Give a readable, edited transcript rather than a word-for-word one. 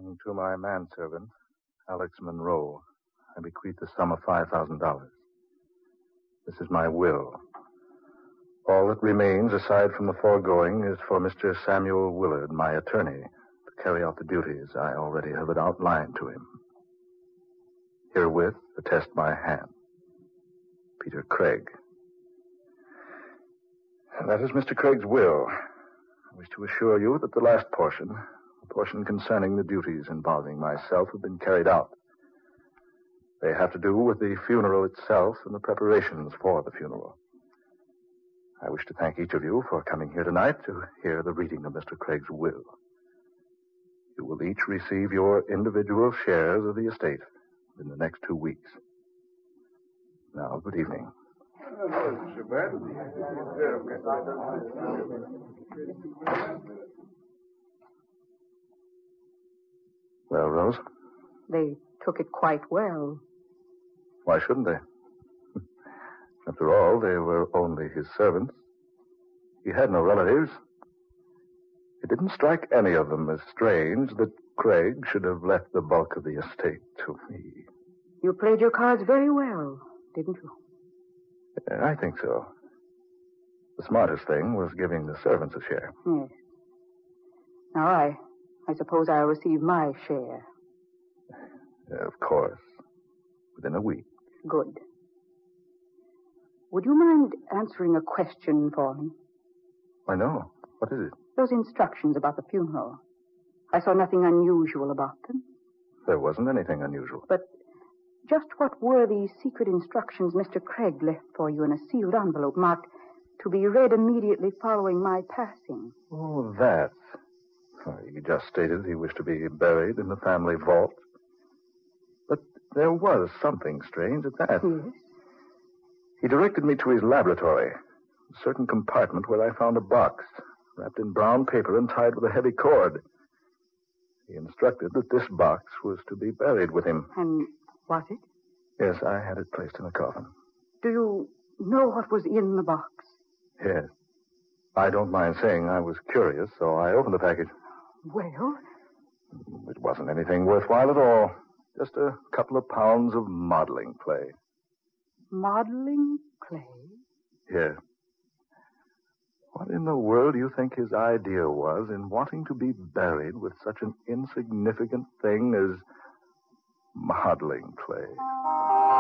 And to my manservant, Alex Monroe, I bequeath the sum of $5,000. This is my will. All that remains, aside from the foregoing, is for Mr. Samuel Willard, my attorney, to carry out the duties I already have outlined to him. Herewith, attest my hand. Peter Craig. And that is Mr. Craig's will. I wish to assure you that the last portion, the portion concerning the duties involving myself, have been carried out. They have to do with the funeral itself and the preparations for the funeral. I wish to thank each of you for coming here tonight to hear the reading of Mr. Craig's will. You will each receive your individual shares of the estate in the next 2 weeks. Now, good evening. Well, Rose? They took it quite well. Why shouldn't they? After all, they were only his servants. He had no relatives. It didn't strike any of them as strange that Craig should have left the bulk of the estate to me. You played your cards very well, didn't you? I think so. The smartest thing was giving the servants a share. Yes. Now, I suppose I'll receive my share. Of course. Within a week. Good. Would you mind answering a question for me? Why, no. What is it? Those instructions about the funeral. I saw nothing unusual about them. There wasn't anything unusual. But just what were the secret instructions Mr. Craig left for you in a sealed envelope marked to be read immediately following my passing? Oh, that. He just stated he wished to be buried in the family vault. But there was something strange at that. Yes? He directed me to his laboratory, a certain compartment where I found a box, wrapped in brown paper and tied with a heavy cord. He instructed that this box was to be buried with him. And was it? Yes, I had it placed in a coffin. Do you know what was in the box? Yes. I don't mind saying I was curious, so I opened the package. Well? It wasn't anything worthwhile at all. Just a couple of pounds of modeling clay. Modeling clay? Yes. What in the world do you think his idea was in wanting to be buried with such an insignificant thing as modeling clay?